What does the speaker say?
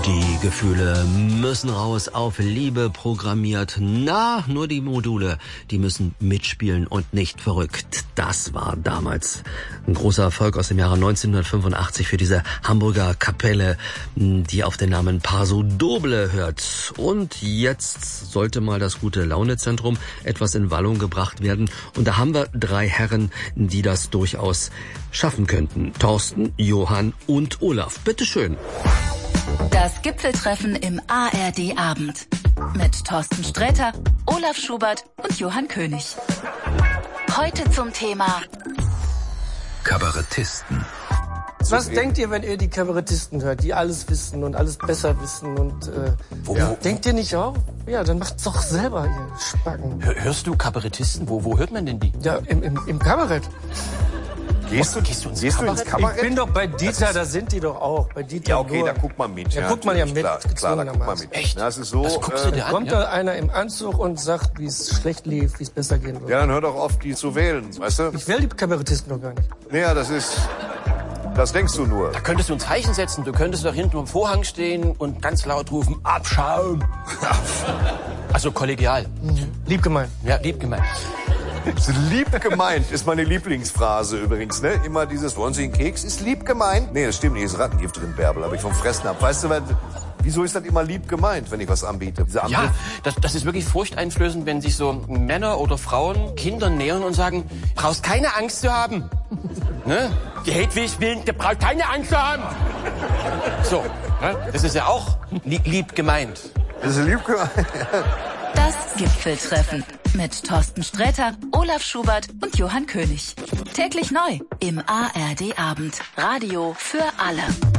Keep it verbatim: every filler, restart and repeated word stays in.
Die Gefühle müssen raus, auf Liebe programmiert. Na, nur die Module, die müssen mitspielen und nicht verrückt. Das war damals ein großer Erfolg aus dem Jahre neunzehnhundertfünfundachtzig für diese Hamburger Kapelle, die auf den Namen Paso Doble hört. Und jetzt sollte mal das Gute-Laune-Zentrum etwas in Wallung gebracht werden. Und da haben wir drei Herren, die das durchaus schaffen könnten. Thorsten, Johann und Olaf. Bitteschön. Das Gipfeltreffen im A R D-Abend mit Thorsten Sträter, Olaf Schubert und Johann König. Heute zum Thema Kabarettisten. Was denkt ihr, wenn ihr die Kabarettisten hört, die alles wissen und alles besser wissen? Und äh, Wo, ja. wo, denkt ihr nicht auch? Ja, dann macht's doch selber, ihr Spacken. Hörst du Kabarettisten? Wo, wo hört man denn die? Ja, im, im, im Kabarett. Gehst du, gehst du ins Gehst du Kabarett? ins Kabarett? Ich bin doch bei Dieter, da sind die doch auch. Bei Dieter Ja, okay, Nuhr. da guckt man mit. Ja, guckt man ja mit, Klar, klar, da guckt man mit. Echt? Na, das ist so. Das guckst du äh, dir an? Kommt Ja? da einer im Anzug und sagt, wie es schlecht lief, wie es besser gehen würde. Ja, dann hör doch auf, die zu wählen, weißt du? Ich will die Kabarettisten doch gar nicht. Naja, das ist... Das denkst du nur. Da könntest du ein Zeichen setzen. Du könntest doch hinten am Vorhang stehen und ganz laut rufen, Abschaum. Also kollegial. Mhm. Lieb gemeint. Ja, lieb gemeint. Lieb gemeint ist meine Lieblingsphrase übrigens, ne? Immer dieses, wollen Sie einen Keks? Ist lieb gemeint? Nee, das stimmt nicht, ist Rattengift drin, Bärbel, aber ich vom Fressen ab. Weißt du, weil, wieso ist das immer lieb gemeint, wenn ich was anbiete? Diese Ja, das, das ist wirklich furchteinflößend, wenn sich so Männer oder Frauen Kindern nähern und sagen, brauchst keine Angst zu haben. Ne? Die Hedwig will, der braucht keine Angst zu haben. So, ne? Das ist ja auch li lieb gemeint. Das ist lieb gemeint. das Gipfeltreffen mit Thorsten Sträter, Olaf Schubert und Johann König. Täglich neu im A R D-Abend. Radio für alle.